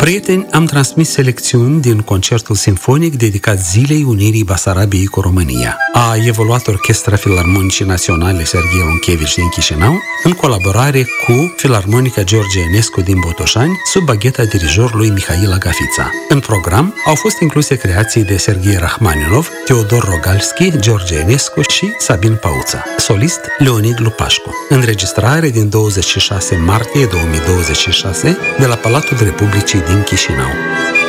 Prieteni, am transmis selecțiuni din concertul simfonic dedicat Zilei Unirii Basarabiei cu România. A evoluat Orchestra Filarmonicii Naționale Serghei Ronchevici din Chișinău, în colaborare cu Filarmonica George Enescu din Botoșani, sub bagheta dirijorului Mihail Agafița. În program au fost incluse creații de Serghei Rachmaninov, Teodor Rogalski, George Enescu și Sabin Pauța. Solist Leonid Lupașcu. Înregistrare din 26 martie 2026 de la Palatul Republicii din Chișinău.